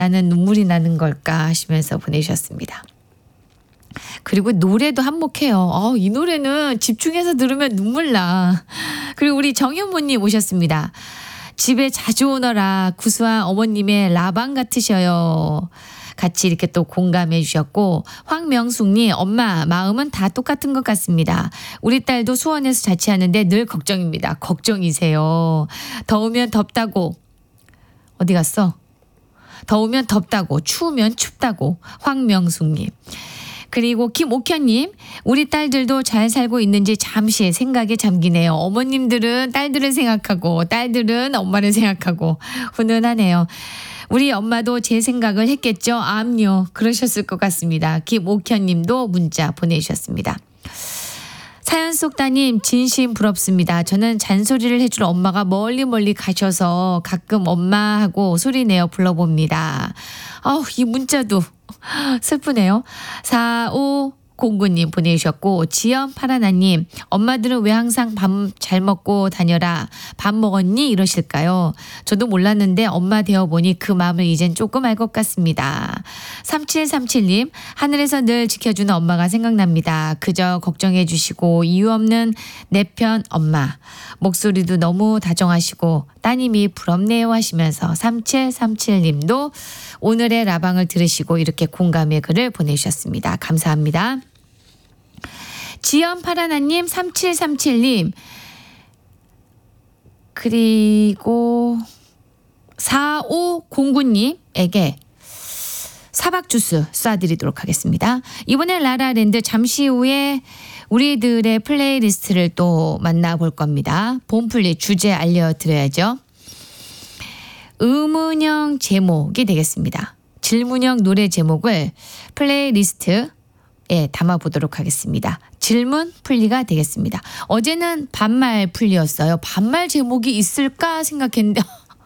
나는 눈물이 나는 걸까 하시면서 보내주셨습니다. 그리고 노래도 한몫해요. 이 노래는 집중해서 들으면 눈물 나. 그리고 우리 정현모님 오셨습니다. 집에 자주 오너라 구수한 어머님의 라방 같으셔요. 같이 이렇게 또 공감해 주셨고, 황명숙님, 엄마 마음은 다 똑같은 것 같습니다. 우리 딸도 수원에서 자취하는데 늘 걱정입니다. 걱정이세요. 더우면 덥다고. 어디 갔어? 더우면 덥다고, 추우면 춥다고. 황명숙님. 그리고 김옥현님, 우리 딸들도 잘 살고 있는지 잠시 생각에 잠기네요. 어머님들은 딸들을 생각하고 딸들은 엄마를 생각하고 훈훈하네요. 우리 엄마도 제 생각을 했겠죠? 암요. 그러셨을 것 같습니다. 김옥현님도 문자 보내주셨습니다. 사연 속 따님 진심 부럽습니다. 저는 잔소리를 해줄 엄마가 멀리 가셔서 가끔 엄마하고 소리내어 불러봅니다. 이 문자도 슬프네요. 4509님 보내주셨고, 지연 파라나님, 엄마들은 왜 항상 밥 잘 먹고 다녀라, 밥 먹었니? 이러실까요? 저도 몰랐는데 엄마 되어보니 그 마음을 이젠 조금 알 것 같습니다. 3737님, 하늘에서 늘 지켜주는 엄마가 생각납니다. 그저 걱정해 주시고 이유 없는 내 편 엄마. 목소리도 너무 다정하시고 따님이 부럽네요 하시면서 3737님도 오늘의 라방을 들으시고 이렇게 공감의 글을 보내주셨습니다. 감사합니다. 지연 파라나님, 3737님, 그리고 4509님에게 사박 주스 쏴드리도록 하겠습니다. 이번에 라라랜드 잠시 후에 우리들의 플레이리스트를 또 만나볼 겁니다. 봄플리 주제 알려드려야죠. 의문형 제목이 되겠습니다. 질문형 노래 제목을 플레이리스트에 담아보도록 하겠습니다. 질문 풀리가 되겠습니다. 어제는 반말 풀리였어요. 반말 제목이 있을까 생각했는데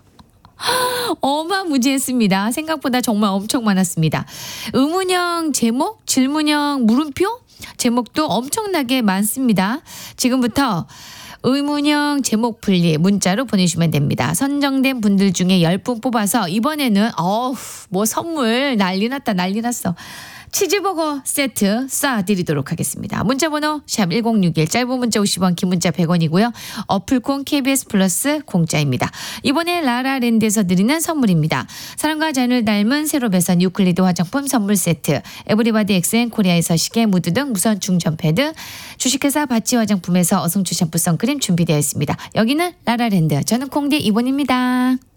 어마무지했습니다. 생각보다 정말 엄청 많았습니다. 의문형 제목, 질문형 물음표 제목도 엄청나게 많습니다. 지금부터 의문형 제목 풀리 문자로 보내주시면 됩니다. 선정된 분들 중에 10분 뽑아서 이번에는 뭐 선물 난리 났어. 치즈버거 세트 쏴드리도록 하겠습니다. 문자번호 샵 1061, 짧은 문자 50원, 긴 문자 100원이고요. 어플콘 KBS 플러스 공짜입니다. 이번에 라라랜드에서 드리는 선물입니다. 사랑과 자연을 닮은 새로 배선 유클리드 화장품 선물 세트, 에브리바디 엑센코리아에서 시계, 무드 등 무선 충전 패드, 주식회사 바치 화장품에서 어성초 샴푸 선크림 준비되어 있습니다. 여기는 라라랜드, 저는 콩디 이본입니다.